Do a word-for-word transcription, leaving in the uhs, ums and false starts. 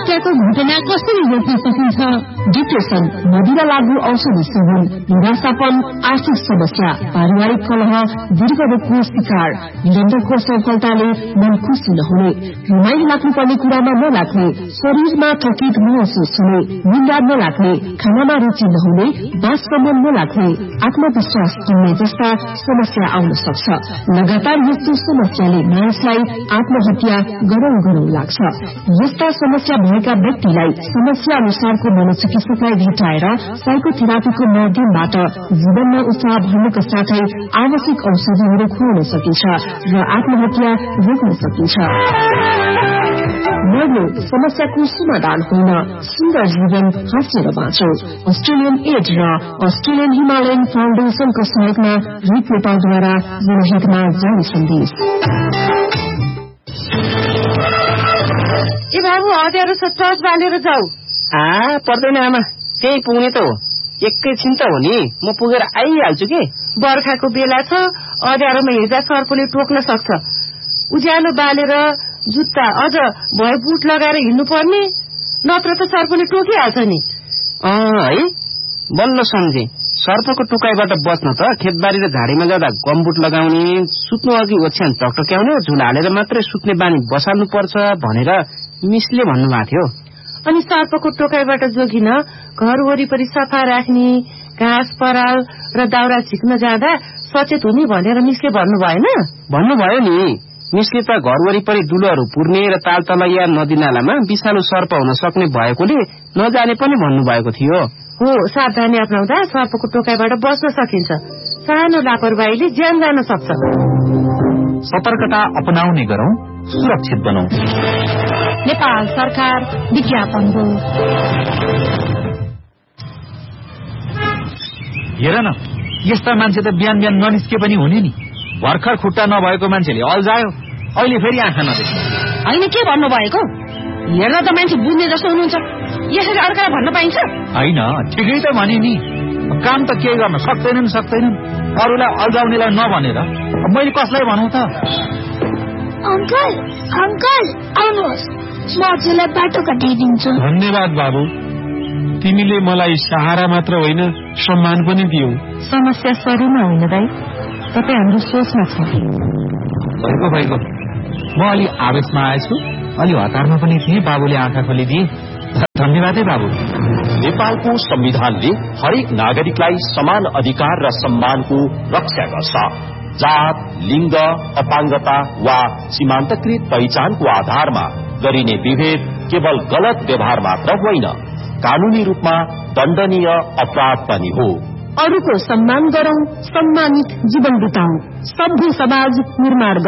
आत्महत्याको घटना कसरी रोक्न सकिन्छ? डिप्रेसन, मदिरा लागू औषधि सेवन, निराशापन, आर्थिक समस्या, पारिवारिक कलह, दीर्घ रोगको शिकार, निरन्तरको सफलताले मन खुसी नहुने, रमाइलो लाग्नुपर्ने कुरामा नलाग्ने, शरीरमा थकित महसुस हुने, निन्दा नलाग्ने, खानामा रुचि नहुने, बाससम्म नलाग्ने, आत्मविश्वास कम्ने जस्ता समस्या आउन सक्छ। लगातार यस्तो समस्याले मानिसलाई आत्महत्या गरौं गरौं लाग्छ। यस्ता समस्या भएका व्यक्तिलाई समस्या अनुसारको मनोचिकित्सकलाई भेटाएर साइकोथेरापीको माध्यमबाट जीवनमा उत्साह भर्नुका साथै आवश्यक औषधिहरू खुवाउन सकिन्छ र आत्महत्या रोक्न सकिन्छ। मर्नु समस्याको समाधान होइन, सुन्दर जीवन हाँसेर बाँचो। अस्ट्रेलियन एड र अस्ट्रेलियन हिमालयन फाउन्डेशनको सहयोगमा रिपोर्टरद्वारा जनहितमा जारी सन्देश। ए बाबु हतियार टर्च बालेर जाऊ। आ पर्दैन आमा, त्यही पुग्ने त हो, एकैछिन त हो नि, म पुगेर आइहाल्छु कि। बर्खाको बेला छ, अँध्यारोमा हिँड्दा सर्पले टोक्न सक्छ। उज्यालो बालेर जुत्ता अझ भए बुट लगाएर हिँड्नु पर्ने, नत्र त सर्पले टोकिहाल्छ नि। अँ है, बल्ल सम्झे। सर्पको टोकाइबाट बच्न त खेतबारी र झाडीमा जाँदा गमबुट लगाउने, सुत्नु अघि ओछ्यान टकटक्याउने, झुल हालेर मात्रै सुत्ने बानी बसाल्नु पर्छ भनेर मिसले भन्नुभएको थियो। अनि सर्पको टोकाइबाट जोगिन घर वरिपरि सफा राख्ने, घाँस पराल र दाउरा झिक्न जाँदा सचेत हुने भनेर मिसले भन्नु भएन? भन्नुभयो नि, मिसले त घर वरिपरि दुलोहरू पुर्ने र तालतलैया नदी नालामा विषालु सर्प हुन सक्ने भएकोले नजाने पनि भन्नुभएको थियो। हो, सावधानी अपनाउँदा सर्पको टोकाइबाट बच्न सकिन्छ। सानो लापरवाहीले ज्यान जान सक्छ। सतर्कता अपनाउने गरौं, सुरक्षित बनौं। नेपाल सरकार विज्ञापन हो। हेर न, यस्ता मान्छे त बिहान बिहान ननिस्के पनि हुने नि। भर्खर खुट्टा नभएको मान्छेले अल्झायो, अहिले फेरि आँखा नदेख्छ। होइन, के भन्नु भएको? हेर्न त मान्छे बुझ्ने जस्तो हुनुहुन्छ, यसरी अर्कालाई भन्न पाइन्छ? होइन, ठिकै त भने नि, काम त केही गर्न सक्दैनन् सक्दैनन् अरूलाई अल्झाउनेलाई नभनेर मैले कसलाई भनौँ त? अंकल अंकल आउनुहोस्, म हजुरलाई बाटो काटिदिन्छु। धन्यवाद बाबु, तिमीले मलाई सहारा मात्र होइन सम्मान पनि दियौ। समस्या शरीरमा होइन दाइ, तपाईँ हाम्रो सोचमा छ। भएको भएको म अलि आवेशमा आएछु, अलि हतारमा पनि थिएँ, बाबुले आँखा खोलिदिए। धन्यवाद है बाबु। नेपालको संविधानले हरेक नागरिकलाई समान अधिकार र सम्मानको रक्षा गर्छ। जात, लिंग, अपाङ्गता वा सीमान्तकृत पहिचानको आधारमा गरिने विभेद केवल गलत व्यवहार मात्र होइन, कानूनी रूपमा दण्डनीय अपराध पनि हो। अरूको सम्मान गरौं, सम्मानित जीवन बिताउँ, सभ्य समाज निर्माण